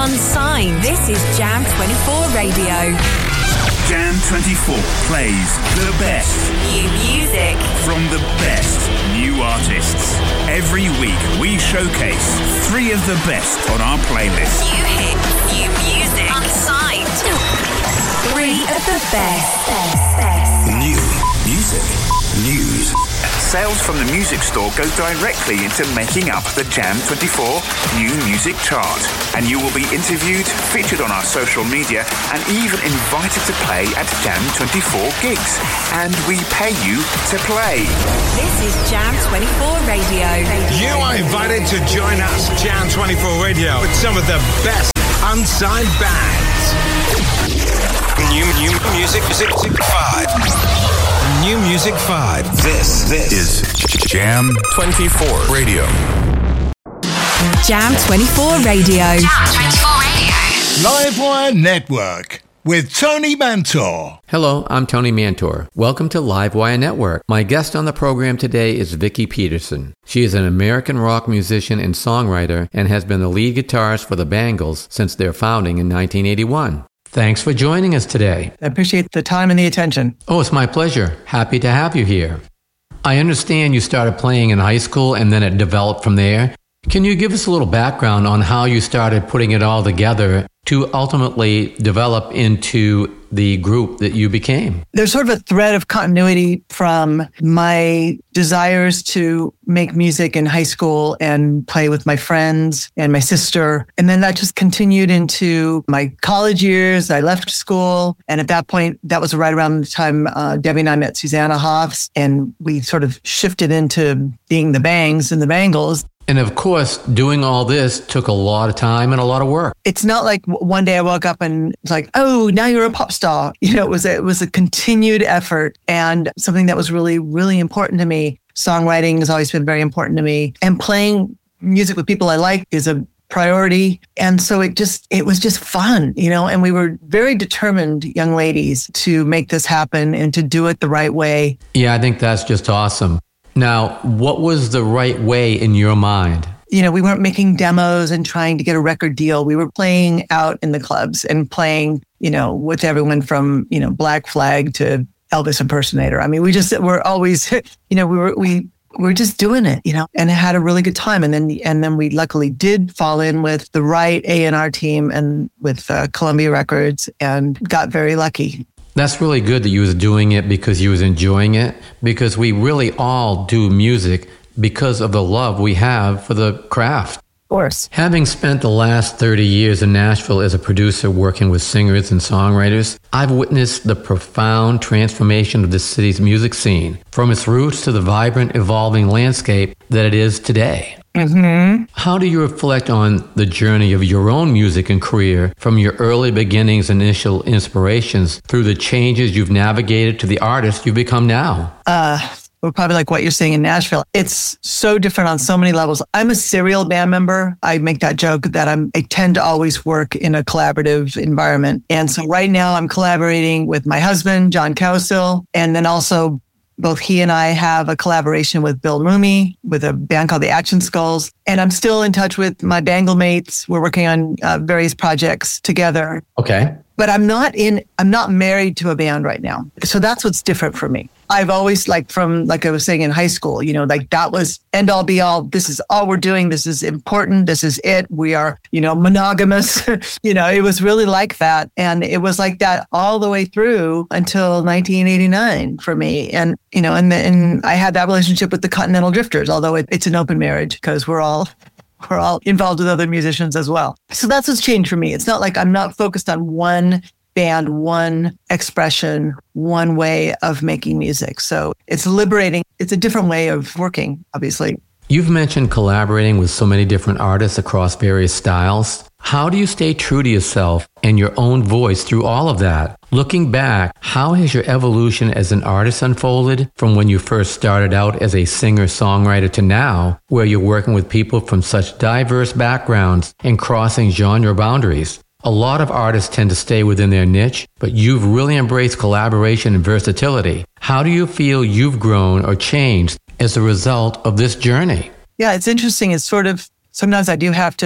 Unsigned. This is Jam 24 Radio. Jam 24 plays the best New music from the best new artists. Every week we showcase 3 of the best on our playlist. New hits, new music. Unsigned. 3 of the best. New music. News. Sales from the music store go directly into making up the Jam 24 New Music Chart. And you will be interviewed, featured on our social media, and even invited to play at Jam 24 gigs. And we pay you to play. This is Jam 24 Radio. You are invited to join us, Jam 24 Radio, with some of the best unsigned bands. New Music 5. New Music 5. This is Jam 24 Radio. Jam 24 Radio. Jam 24 Radio. Livewire Network with Tony Mantor. Hello, I'm Tony Mantor. Welcome to Livewire Network. My guest on the program today is Vicki Peterson. She is an American rock musician and songwriter and has been the lead guitarist for the Bangles since their founding in 1981. Thanks for joining us today. I appreciate the time and the attention. Oh, it's my pleasure. Happy to have you here. I understand you started playing in high school and then it developed from there. Can you give us a little background on how you started putting it all together to ultimately develop into the group that you became? There's sort of a thread of continuity from my desires to make music in high school and play with my friends and my sister. And then that just continued into my college years. I left school. And at that point, that was right around the time Debbie and I met Susanna Hoffs. And we sort of shifted into being the Bangs and the Bangles. And of course, doing all this took a lot of time and a lot of work. It's not like one day I woke up and it's like, oh, now you're a pop star. You know, it was a continued effort and something that was really, really important to me. Songwriting has always been very important to me. And playing music with people I like is a priority. And so it was just fun, you know, and we were very determined young ladies to make this happen and to do it the right way. Yeah, I think that's just awesome. Now, what was the right way in your mind? You know, we weren't making demos and trying to get a record deal. We were playing out in the clubs and playing, you know, with everyone from, you know, Black Flag to Elvis impersonator. I mean, we're always, you know, we were just doing it, you know, and had a really good time. And then we luckily did fall in with the right A&R team and with Columbia Records and got very lucky. That's really good that you was doing it because you was enjoying it, because we really all do music because of the love we have for the craft. Of course. Having spent the last 30 years in Nashville as a producer working with singers and songwriters, I've witnessed the profound transformation of the city's music scene, from its roots to the vibrant, evolving landscape that it is today. Mm-hmm. How do you reflect on the journey of your own music and career from your early beginnings, initial inspirations, through the changes you've navigated to the artist you've become now? Well, probably like what you're seeing in Nashville. It's so different on so many levels. I'm a serial band member. I make that joke that I tend to always work in a collaborative environment. And so right now I'm collaborating with my husband, John Cowsill, and then also both he and I have a collaboration with Bill Rumi with a band called the Action Skulls. And I'm still in touch with my Bangle mates. We're working on various projects together. Okay. But I'm not married to a band right now. So that's what's different for me. I've always from I was saying in high school, you know, like that was end all be all. This is all we're doing. This is important. This is it. We are, you know, monogamous. You know, it was really like that. And it was like that all the way through until 1989 for me. And, you know, and I had that relationship with the Continental Drifters, although it's an open marriage because we're all involved with other musicians as well. So that's what's changed for me. It's not like I'm not focused on one band, one expression, one way of making music. So it's liberating. It's a different way of working, obviously. You've mentioned collaborating with so many different artists across various styles. How do you stay true to yourself and your own voice through all of that? Looking back, how has your evolution as an artist unfolded from when you first started out as a singer-songwriter to now, where you're working with people from such diverse backgrounds and crossing genre boundaries? A lot of artists tend to stay within their niche, but you've really embraced collaboration and versatility. How do you feel you've grown or changed as a result of this journey? Yeah, it's interesting. It's sort of, sometimes I do have to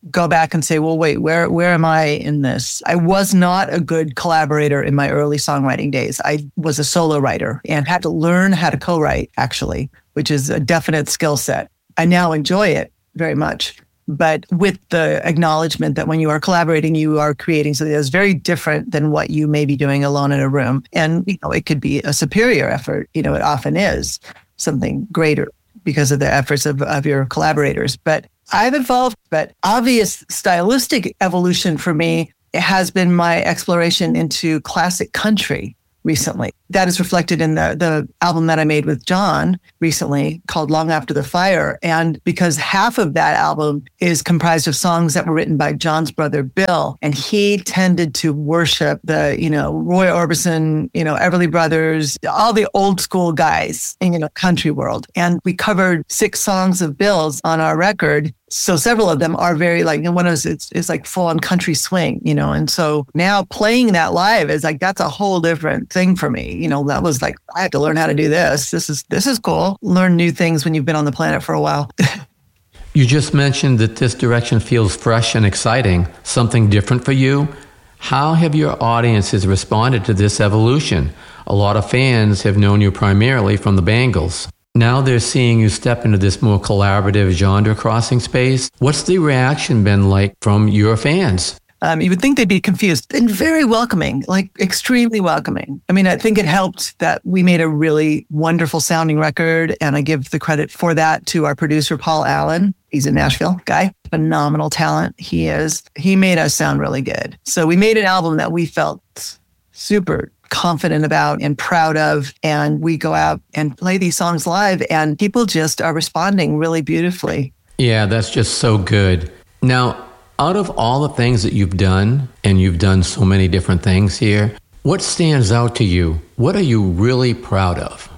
go back and say, well, wait, where am I in this? I was not a good collaborator in my early songwriting days. I was a solo writer and had to learn how to co-write, actually, which is a definite skill set. I now enjoy it very much, but with the acknowledgement that when you are collaborating, you are creating something that's very different than what you may be doing alone in a room. And, it could be a superior effort. It often is something greater because of the efforts of your collaborators. But I've evolved, but obvious stylistic evolution for me has been my exploration into classic country recently. That is reflected in the album that I made with John recently called Long After the Fire. And because half of that album is comprised of songs that were written by John's brother, Bill, and he tended to worship the, Roy Orbison, Everly Brothers, all the old school guys in, country world. And we covered 6 songs of Bill's on our record. So several of them are very one of it's like full on country swing, and so now playing that live is like, that's a whole different thing for me. That was like, I have to learn how to do this. This is cool. Learn new things when you've been on the planet for a while. You just mentioned that this direction feels fresh and exciting, something different for you. How have your audiences responded to this evolution? A lot of fans have known you primarily from the Bangles. Now they're seeing you step into this more collaborative genre-crossing space. What's the reaction been like from your fans? You would think they'd be confused and very welcoming, like extremely welcoming. I mean, I think it helped that we made a really wonderful sounding record, and I give the credit for that to our producer, Paul Allen. He's a Nashville guy, phenomenal talent he is. He made us sound really good. So we made an album that we felt super confident about and proud of, and we go out and play these songs live, and people just are responding really beautifully. Yeah, that's just so good. Now, out of all the things that you've done, and you've done so many different things here, what stands out to you? What are you really proud of?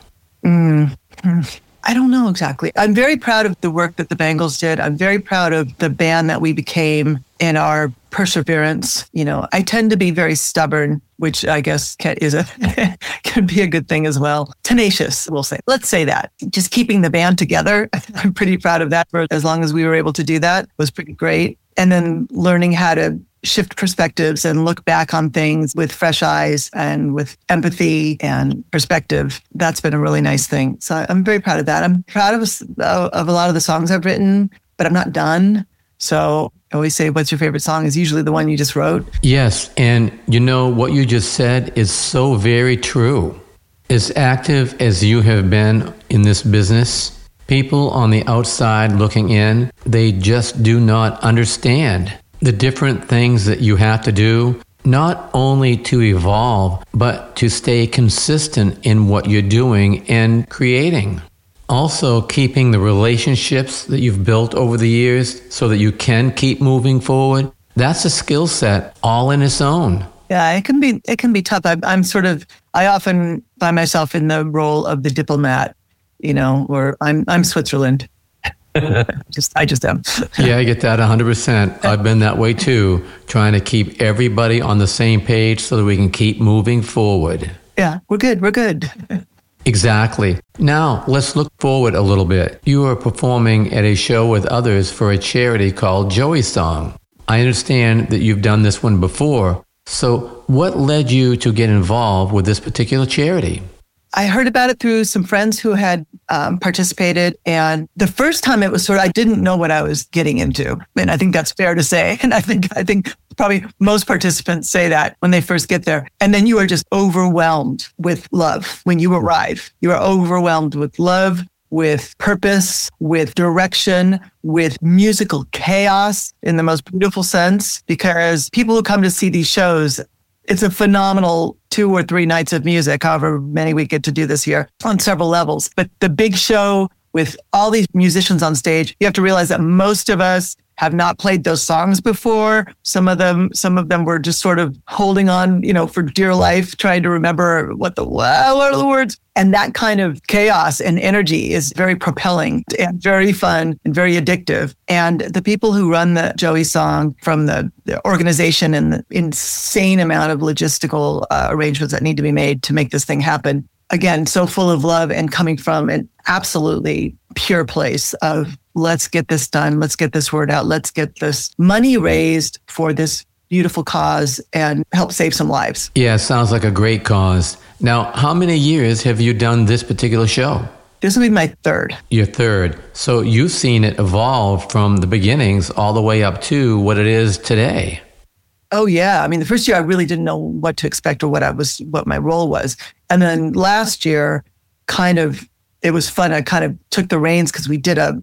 I don't know exactly. I'm very proud of the work that the Bangles did. I'm very proud of the band that we became and our perseverance. I tend to be very stubborn, which I guess can be a good thing as well. Tenacious, we'll say. Let's say that. Just keeping the band together. I'm pretty proud of that. For as long as we were able to do that, was pretty great. And then learning how to shift perspectives and look back on things with fresh eyes and with empathy and perspective. That's been a really nice thing. So I'm very proud of that. I'm proud of a lot of the songs I've written, but I'm not done. So I always say, what's your favorite song is usually the one you just wrote. Yes. And what you just said is so very true. As active as you have been in this business, people on the outside looking in, they just do not understand the different things that you have to do, not only to evolve, but to stay consistent in what you're doing and creating. Also, keeping the relationships that you've built over the years so that you can keep moving forward. That's a skill set all in its own. Yeah, it can be tough. I often find myself in the role of the diplomat, where I'm Switzerland. I just am. Yeah, I get that 100%. I've been that way too, trying to keep everybody on the same page so that we can keep moving forward. Yeah, we're good. Exactly. Now, let's look forward a little bit. You are performing at a show with others for a charity called Joey Song. I understand that you've done this one before. So what led you to get involved with this particular charity? I heard about it through some friends who had participated. And the first time it was I didn't know what I was getting into. And I think that's fair to say. And I think probably most participants say that when they first get there. And then you are just overwhelmed with love when you arrive. You are overwhelmed with love, with purpose, with direction, with musical chaos in the most beautiful sense, because people who come to see these shows, it's a phenomenal 2 or 3 nights of music, however many we get to do this year, on several levels. But the big show with all these musicians on stage, you have to realize that most of us have not played those songs before. Some of them were just sort of holding on, for dear life, trying to remember what are the words. And that kind of chaos and energy is very propelling and very fun and very addictive. And the people who run the Joey Song, from the organization and the insane amount of logistical arrangements that need to be made to make this thing happen, again, so full of love and coming from an absolutely pure place of let's get this done. Let's get this word out. Let's get this money raised for this beautiful cause and help save some lives. Yeah, sounds like a great cause. Now, how many years have you done this particular show? This will be my third. Your third. So you've seen it evolve from the beginnings all the way up to what it is today. Oh yeah. I mean, the first year I really didn't know what to expect or what my role was. And then last year, it was fun. I kind of took the reins because we did a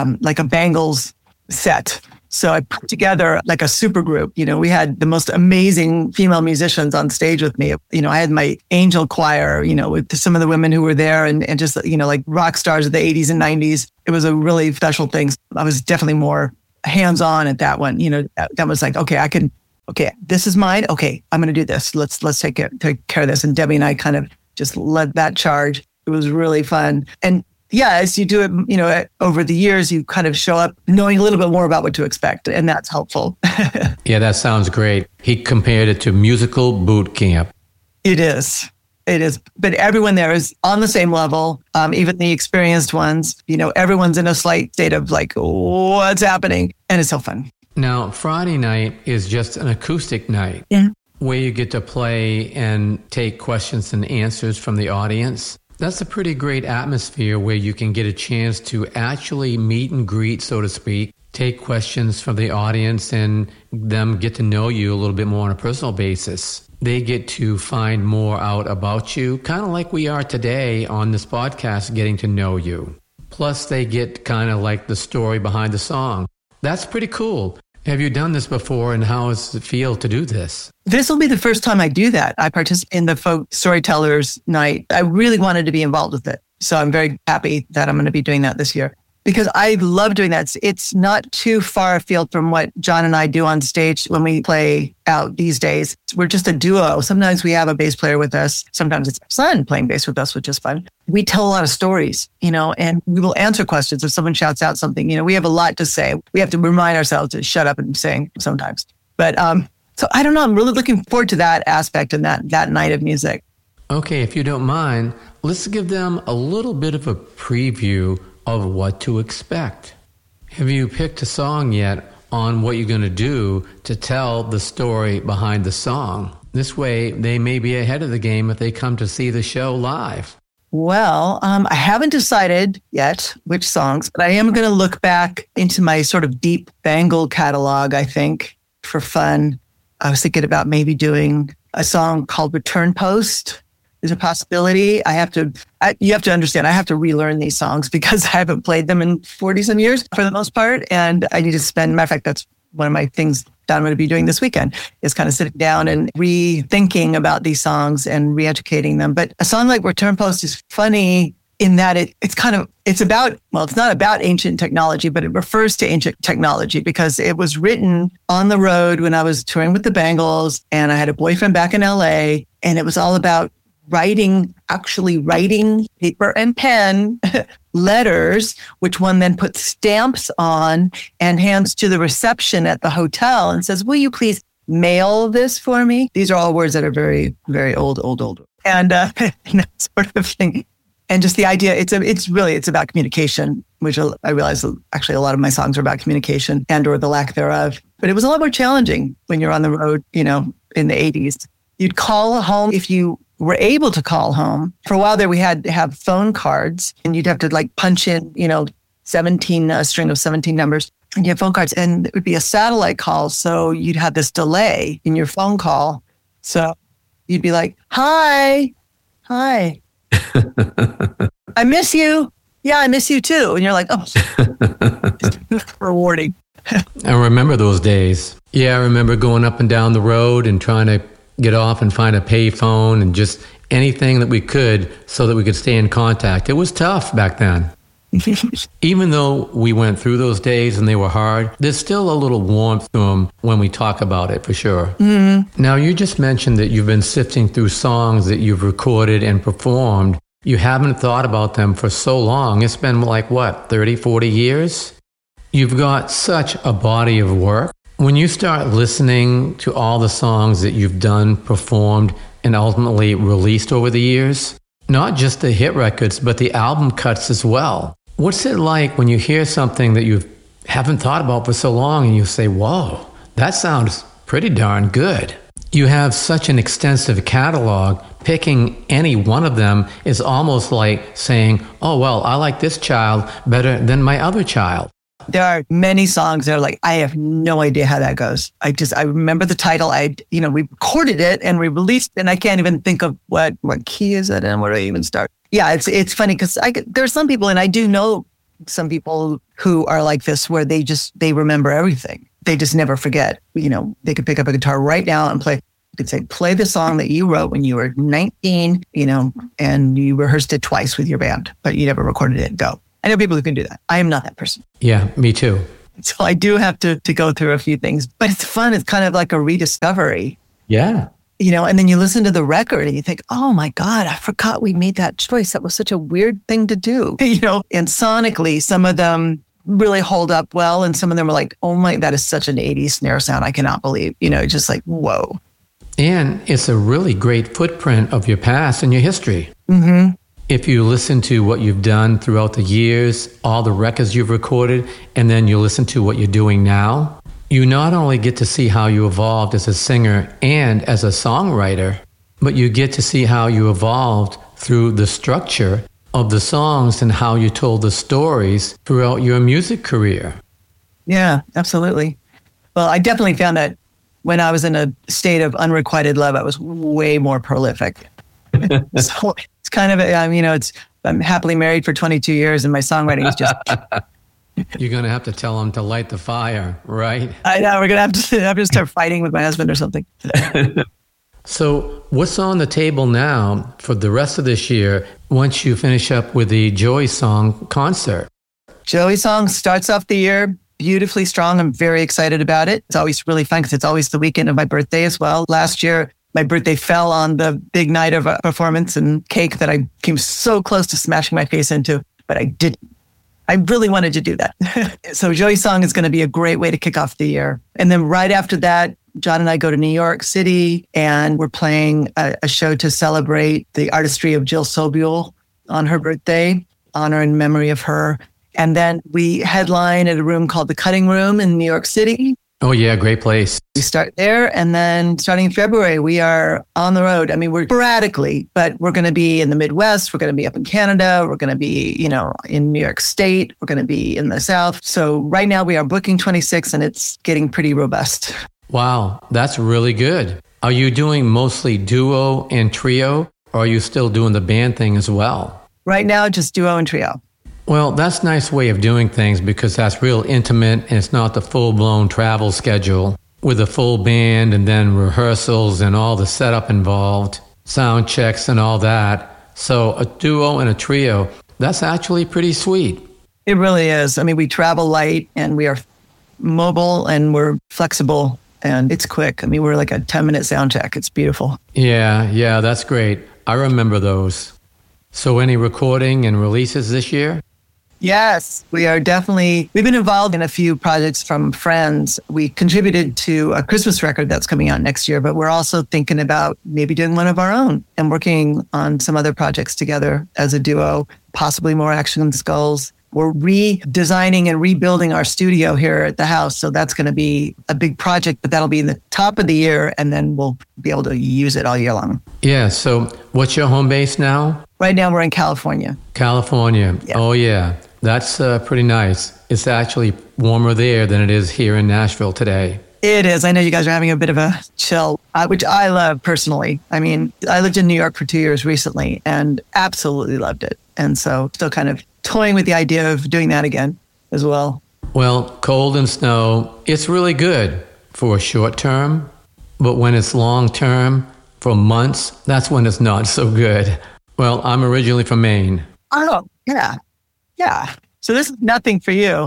Bangles set. So I put together like a super group. We had the most amazing female musicians on stage with me. I had my angel choir, with some of the women who were there and just, like rock stars of the 80s and 90s. It was a really special thing. I was definitely more hands-on at that one. That was like, okay, this is mine. Okay, I'm going to do this. Let's take care of this. And Debbie and I kind of just led that charge. It was really fun. And yeah, as you do it, over the years, you kind of show up knowing a little bit more about what to expect, and that's helpful. Yeah, that sounds great. He compared it to musical boot camp. It is. But everyone there is on the same level, even the experienced ones. Everyone's in a slight state of like, what's happening? And it's so fun. Now, Friday night is just an acoustic night. Yeah. Where you get to play and take questions and answers from the audience. That's a pretty great atmosphere where you can get a chance to actually meet and greet, so to speak, take questions from the audience and them get to know you a little bit more on a personal basis. They get to find more out about you, kind of like we are today on this podcast, getting to know you. Plus, they get kind of like the story behind the song. That's pretty cool. Have you done this before, and how does it feel to do this? This will be the first time I do that. I participate in the Folk Storytellers Night. I really wanted to be involved with it. So I'm very happy that I'm going to be doing that this year because I love doing that. It's not too far afield from what John and I do on stage when we play out these days. We're just a duo. Sometimes we have a bass player with us. Sometimes it's our son playing bass with us, which is fun. We tell a lot of stories, and we will answer questions if someone shouts out something. We have a lot to say. We have to remind ourselves to shut up and sing sometimes. But so I don't know. I'm really looking forward to that aspect and that night of music. Okay, if you don't mind, let's give them a little bit of a preview of what to expect. Have you picked a song yet on what you're going to do to tell the story behind the song? This way, they may be ahead of the game if they come to see the show live. Well, I haven't decided yet which songs, but I am going to look back into my sort of deep Bangle catalog, I think, for fun. I was thinking about maybe doing a song called Return Post. There's a possibility. You have to understand, I have to relearn these songs because I haven't played them in 40-some years for the most part. And I need to matter of fact, that's one of my things that I'm going to be doing this weekend is kind of sitting down and rethinking about these songs and re-educating them. But a song like Return Post is funny in that it's not about ancient technology, but it refers to ancient technology because it was written on the road when I was touring with the Bangles and I had a boyfriend back in LA, and it was all about writing paper and pen letters, which one then puts stamps on and hands to the reception at the hotel and says, will you please mail this for me? These are all words that are very, very old. And that sort of thing. And just the idea, it's about communication, which I realize actually a lot of my songs are about communication and or the lack thereof. But it was a lot more challenging when you're on the road, in the 80s. You'd call home if you were able to call home. For a while there, we had to have phone cards and you'd have to punch in, 17, a string of 17 numbers and you have phone cards and it would be a satellite call. So you'd have this delay in your phone call. So you'd be like, hi. I miss you. Yeah, I miss you too. And you're like, oh, rewarding. I remember those days. Yeah, I remember going up and down the road and trying to get off and find a pay phone and just anything that we could so that we could stay in contact. It was tough back then. Even though we went through those days and they were hard, there's still a little warmth to them when we talk about it, for sure. Mm-hmm. Now, you just mentioned that you've been sifting through songs that you've recorded and performed. You haven't thought about them for so long. It's been 30, 40 years? You've got such a body of work. When you start listening to all the songs that you've done, performed, and ultimately released over the years, not just the hit records, but the album cuts as well, What's it like when you hear something that you haven't thought about for so long and you say, whoa, that sounds pretty darn good? You have such an extensive catalog. Picking any one of them is almost like saying, oh, well, I like this child better than my other child. There are many songs that are like, I have no idea how that goes. I remember the title. We recorded it and we released it, and I can't even think of what key is it and where do I even start? Yeah, it's funny because there are some people, and I do know some people who are like this, where they remember everything. They just never forget. They could pick up a guitar right now and play. You could say, play the song that you wrote when you were 19, and you rehearsed it twice with your band, but you never recorded it. Go. I know people who can do that. I am not that person. Yeah, me too. So I do have to go through a few things, but it's fun. It's kind of like a rediscovery. Yeah. And then you listen to the record and you think, oh my God, I forgot we made that choice. That was such a weird thing to do. And sonically, some of them really hold up well. And some of them are like, oh my, that is such an 80s snare sound. I cannot believe, just like, whoa. And it's a really great footprint of your past and your history. Mm-hmm. If you listen to what you've done throughout the years, all the records you've recorded, and then you listen to what you're doing now, you not only get to see how you evolved as a singer and as a songwriter, but you get to see how you evolved through the structure of the songs and how you told the stories throughout your music career. Yeah, absolutely. Well, I definitely found that when I was in a state of unrequited love, I was way more prolific. So it's kind of, I'm happily married for 22 years and my songwriting is just... You're going to have to tell them to light the fire, right? I know, we're going to have to start fighting with my husband or something. So what's on the table now for the rest of this year once you finish up with the Joey Song concert? Joey Song starts off the year beautifully strong. I'm very excited about it. It's always really fun because it's always the weekend of my birthday as well. Last year, my birthday fell on the big night of a performance and cake that I came so close to smashing my face into, but I didn't. I really wanted to do that. So Joey Song is going to be a great way to kick off the year. And then right after that, John and I go to New York City and we're playing a show to celebrate the artistry of Jill Sobule on her birthday, honor and memory of her. And then we headline at a room called The Cutting Room in New York City. Oh, yeah, great place. We start there, and then starting in February, we are on the road. I mean, we're sporadically, but we're going to be in the Midwest. We're going to be up in Canada. We're going to be, in New York State. We're going to be in the South. So right now we are booking 26, and it's getting pretty robust. Wow, that's really good. Are you doing mostly duo and trio, or are you still doing the band thing as well? Right now, just duo and trio. Well, that's a nice way of doing things because that's real intimate and it's not the full-blown travel schedule with a full band and then rehearsals and all the setup involved, sound checks and all that. So a duo and a trio, that's actually pretty sweet. It really is. I mean, we travel light and we are mobile and we're flexible and it's quick. I mean, we're like a 10-minute sound check. It's beautiful. Yeah, that's great. I remember those. So any recording and releases this year? Yes, we are definitely, we've been involved in a few projects from friends. We contributed to a Christmas record that's coming out next year, but we're also thinking about maybe doing one of our own and working on some other projects together as a duo, possibly more Action Skulls. We're redesigning and rebuilding our studio here at the house. So that's going to be a big project, but that'll be in the top of the year and then we'll be able to use it all year long. Yeah, so what's your home base now? Right now we're in California. California. Yeah. Oh, yeah. That's pretty nice. It's actually warmer there than it is here in Nashville today. It is. I know you guys are having a bit of a chill, which I love personally. I mean, I lived in New York for 2 years recently and absolutely loved it. And so still kind of toying with the idea of doing that again as well. Well, cold and snow, it's really good for a short term, but when it's long term, for months, that's when it's not so good. Well, I'm originally from Maine. Oh, yeah. Yeah. So this is nothing for you.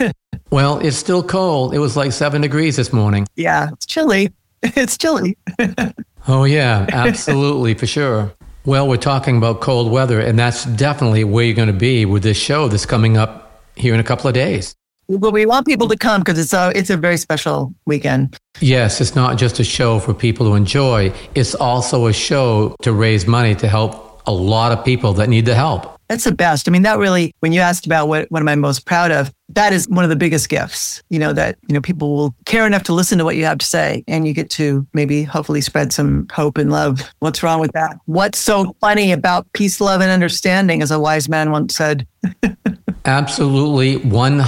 Well, it's still cold. It was like 7 degrees this morning. Yeah, it's chilly. It's chilly. Oh, yeah, absolutely, for sure. Well, we're talking about cold weather, and that's definitely where you're going to be with this show that's coming up here in a couple of days. Well, we want people to come because it's a very special weekend. Yes, it's not just a show for people to enjoy. It's also a show to raise money to help a lot of people that need the help. That's the best. I mean, that really, when you asked about what am I most proud of, that is one of the biggest gifts, that, people will care enough to listen to what you have to say, and you get to maybe hopefully spread some hope and love. What's wrong with that? What's so funny about peace, love, and understanding, as a wise man once said? Absolutely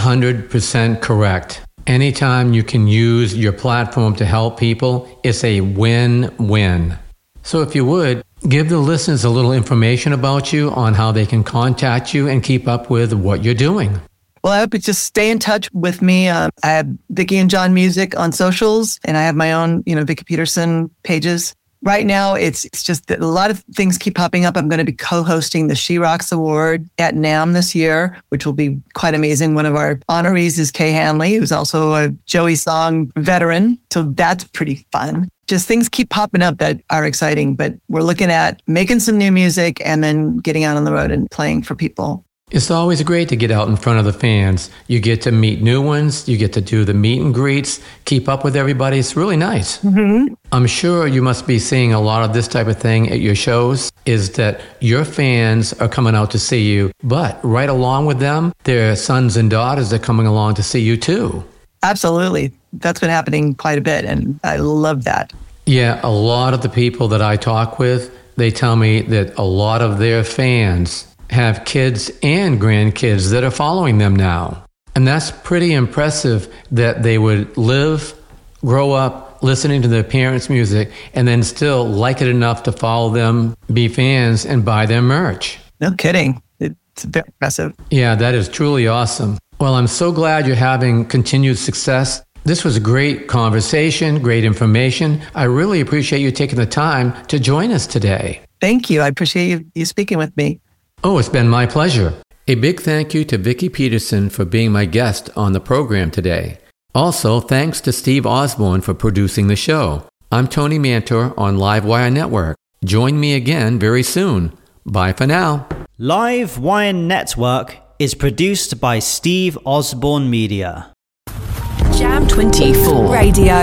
100% correct. Anytime you can use your platform to help people, it's a win-win. So if you would, give the listeners a little information about you on how they can contact you and keep up with what you're doing. Well, I hope you just stay in touch with me. I have Vicki and John Music on socials, and I have my own, Vicki Peterson pages. Right now, it's just that a lot of things keep popping up. I'm going to be co-hosting the She Rocks Award at NAMM this year, which will be quite amazing. One of our honorees is Kay Hanley, who's also a Joey Song veteran. So that's pretty fun. Just things keep popping up that are exciting, but we're looking at making some new music and then getting out on the road and playing for people. It's always great to get out in front of the fans. You get to meet new ones. You get to do the meet and greets, keep up with everybody. It's really nice. Mm-hmm. I'm sure you must be seeing a lot of this type of thing at your shows, is that your fans are coming out to see you, but right along with them, their sons and daughters are coming along to see you too. Absolutely. That's been happening quite a bit, and I love that. Yeah, a lot of the people that I talk with, they tell me that a lot of their fans have kids and grandkids that are following them now. And that's pretty impressive that they would live, grow up listening to their parents' music, and then still like it enough to follow them, be fans, and buy their merch. No kidding. It's very impressive. Yeah, that is truly awesome. Well, I'm so glad you're having continued success. This was a great conversation, great information. I really appreciate you taking the time to join us today. Thank you. I appreciate you speaking with me. Oh, it's been my pleasure. A big thank you to Vicki Peterson for being my guest on the program today. Also, thanks to Steve Osborne for producing the show. I'm Tony Mantor on Livewire Network. Join me again very soon. Bye for now. Livewire Network is produced by Steve Osborne Media. Jam 24 Radio.